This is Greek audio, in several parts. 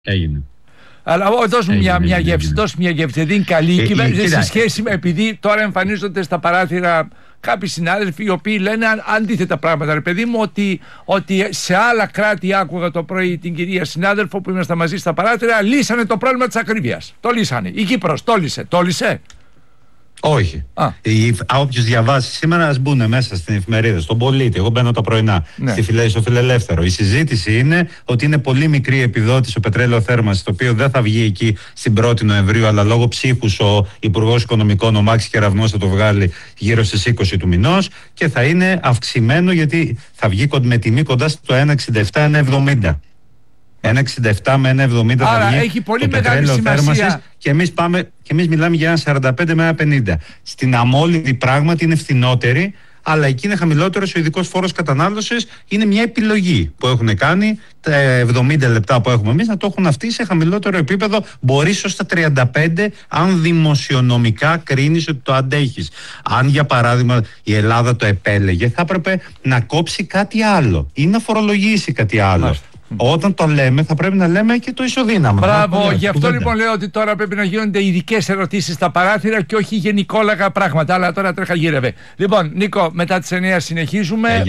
Έγινε. Αλλά δώσ' μου μια γεύση. Δώσ' μια γεύση. Δεν είναι καλή η κυβέρνηση σε σχέση με. Επειδή τώρα εμφανίζονται στα παράθυρα κάποιοι συνάδελφοι οι οποίοι λένε αντίθετα πράγματα. Ρε παιδί μου, ότι σε άλλα κράτη, άκουγα το πρωί την κυρία συνάδελφο που ήμασταν μαζί στα παράθυρα, λύσανε το πρόβλημα της ακρίβειας. Το λύσανε. Η Κύπρος το λύσε. Το λύσε. Όχι. Όποιος διαβάσει σήμερα, ας μπουν μέσα στην εφημερίδα, στον Πολίτη. Εγώ μπαίνω τα πρωινά. Ναι. Στο Φιλελεύθερο. Η συζήτηση είναι ότι είναι πολύ μικρή η επιδότηση στο πετρέλαιο θέρμανσης, το οποίο δεν θα βγει εκεί στην 1η Νοεμβρίου, αλλά λόγω ψήφους ο Υπουργός Οικονομικών, ο Μάκης Κεραυνός, θα το βγάλει γύρω στις 20 του μηνός και θα είναι αυξημένο γιατί θα βγει με τιμή κοντά στο 1,67-1,70. 1,67 με 1,70 θα βγει έχει πολύ το πετρέλαιο θέρμανσης και εμείς μιλάμε για 1,45 με 1,50. Στην αμόλυντη πράγματι είναι φθηνότερη, αλλά εκεί είναι χαμηλότερος ο ειδικός φόρος κατανάλωσης. Είναι μια επιλογή που έχουν κάνει τα 70 λεπτά που έχουμε εμείς να το έχουν αυτοί σε χαμηλότερο επίπεδο, μπορεί ως τα 35 αν δημοσιονομικά κρίνεις ότι το αντέχεις. Αν για παράδειγμα η Ελλάδα το επέλεγε, θα έπρεπε να κόψει κάτι άλλο ή να φορολογήσει κάτι άλλο. Μάλιστα. Όταν το λέμε, θα πρέπει να λέμε και το ισοδύναμο. Μπράβο, γι' αυτό λοιπόν λέω ότι τώρα πρέπει να γίνονται ειδικές ερωτήσεις στα παράθυρα και όχι γενικόλαγα πράγματα. Αλλά τώρα τρέχα γύρευε. Λοιπόν, Νίκο, μετά τις 9 συνεχίζουμε.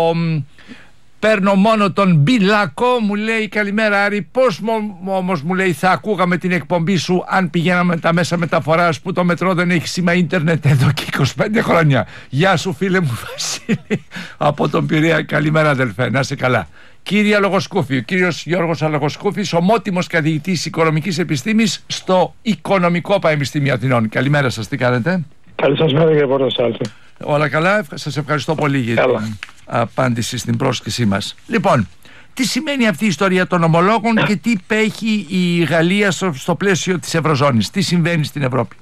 Παίρνω μόνο τον Μπιλάκο, μου λέει καλημέρα Άρη. Πώς όμως μου λέει θα ακούγαμε την εκπομπή σου αν πηγαίναμε τα μέσα μεταφοράς που το μετρό δεν έχει σήμα ίντερνετ εδώ και 25 χρόνια. Γεια σου φίλε μου Βασίλη από τον Πειραιά. Καλημέρα αδελφέ, να είσαι καλά. Κύριε Αλογοσκούφη, ο κύριος Γιώργος Αλογοσκούφης, ομότιμος καθηγητής οικονομικής επιστήμης στο Οικονομικό Πανεπιστήμιο Αθηνών. Καλημέρα σας, τι κάνετε? Καλή σας μέρα κύριε Πορτοσάλτη. Όλα καλά, σας ευχαριστώ πολύ για την απάντηση στην πρόσκλησή μας. Λοιπόν, τι σημαίνει αυτή η ιστορία των ομολόγων και τι παίχει η Γαλλία στο πλαίσιο της Ευρωζώνης? Τι συμβαίνει στην Ευρώπη?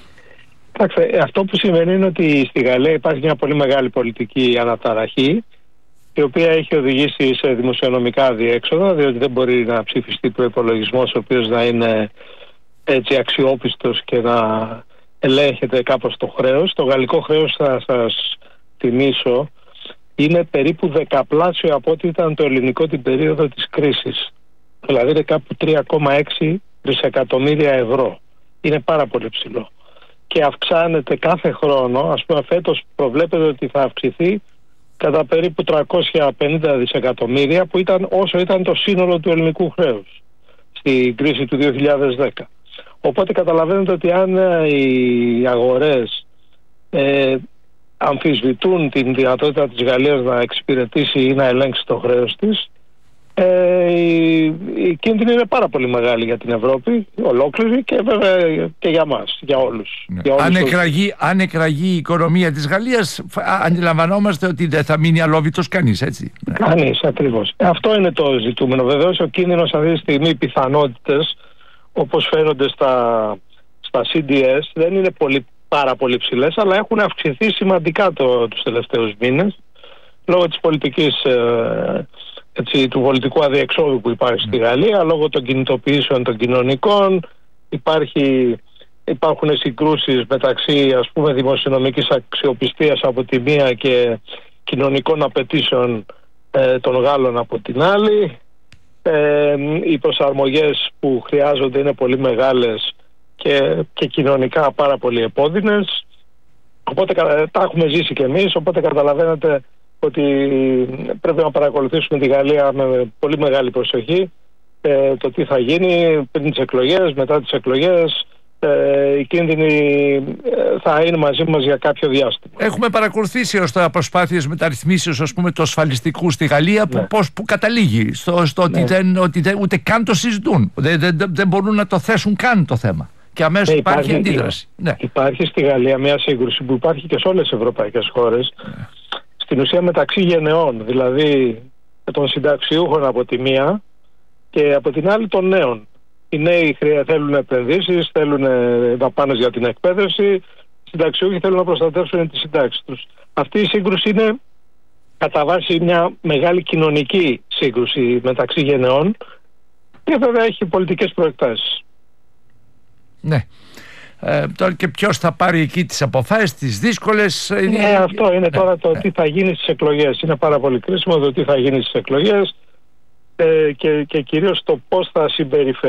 Αυτό που συμβαίνει είναι ότι στη Γαλλία υπάρχει μια πολύ μεγάλη πολιτική αναταραχή, η οποία έχει οδηγήσει σε δημοσιονομικά αδιέξοδα, διότι δεν μπορεί να ψηφιστεί προϋπολογισμός ο οποίος να είναι έτσι αξιόπιστος και να ελέγχεται κάπως το χρέος. Το γαλλικό χρέος, θα σας θυμίσω, είναι περίπου δεκαπλάσιο από ό,τι ήταν το ελληνικό την περίοδο της κρίσης. Δηλαδή είναι κάπου 3,6 δισεκατομμύρια ευρώ. Είναι πάρα πολύ ψηλό. Και αυξάνεται κάθε χρόνο, ας πούμε φέτος προβλέπεται ότι θα αυξηθεί κατά περίπου 350 δισεκατομμύρια που ήταν όσο ήταν το σύνολο του ελληνικού χρέους στην κρίση του 2010. Οπότε καταλαβαίνετε ότι αν οι αγορές αμφισβητούν την δυνατότητα της Γαλλίας να εξυπηρετήσει ή να ελέγξει το χρέος της, η κίνδυνη είναι πάρα πολύ μεγάλη για την Ευρώπη ολόκληρη και βέβαια και για μας, για όλους. Ναι. Αν εκραγεί η οικονομία της Γαλλίας, αντιλαμβανόμαστε ότι δεν θα μείνει αλόβητος κανείς, έτσι? Κανείς, ακριβώς. Αυτό είναι το ζητούμενο. Βεβαίως ο κίνδυνος αυτή τη στιγμή, οι πιθανότητες όπως φαίνονται στα CDS δεν είναι πάρα πολύ ψηλές, αλλά έχουν αυξηθεί σημαντικά τους τελευταίους μήνες λόγω της πολιτικής του πολιτικού αδιεξόδου που υπάρχει στη Γαλλία, λόγω των κινητοποιήσεων των κοινωνικών. Υπάρχουν συγκρούσεις μεταξύ ας πούμε δημοσιονομικής αξιοπιστίας από τη μία και κοινωνικών απαιτήσεων των Γάλλων από την άλλη. Οι προσαρμογές που χρειάζονται είναι πολύ μεγάλες και κοινωνικά πάρα πολύ επώδυνες. Οπότε τα έχουμε ζήσει κι εμείς, οπότε καταλαβαίνετε ότι πρέπει να παρακολουθήσουμε τη Γαλλία με πολύ μεγάλη προσοχή το τι θα γίνει πριν τις εκλογές, μετά τις εκλογές. Οι κίνδυνοι θα είναι μαζί μας για κάποιο διάστημα. Έχουμε παρακολουθήσει ως τώρα προσπάθειες μεταρρυθμίσεως ας πούμε του ασφαλιστικού στη Γαλλία που καταλήγει στο ότι ούτε καν το συζητούν. Δεν μπορούν να το θέσουν καν το θέμα. Και αμέσως υπάρχει αντίδραση. Υπάρχει στη Γαλλία μια σύγκρουση που υπάρχει και σε όλες τις ευρωπαϊκές χώρες. Στην ουσία μεταξύ γενεών, δηλαδή των συνταξιούχων από τη μία και από την άλλη των νέων. Οι νέοι θέλουν επενδύσεις, θέλουν δαπάνες για την εκπαίδευση, οι συνταξιούχοι θέλουν να προστατεύσουν τις συντάξεις τους. Αυτή η σύγκρουση είναι κατά βάση μια μεγάλη κοινωνική σύγκρουση μεταξύ γενεών και βέβαια έχει πολιτικές προεκτάσεις. Ναι. Τώρα και ποιος θα πάρει εκεί τις αποφάσεις, τις δύσκολες. Αυτό είναι τώρα το τι θα γίνει στις εκλογές. Είναι πάρα πολύ κρίσιμο το τι θα γίνει στις εκλογές. και κυρίως το πώς θα συμπεριφερθεί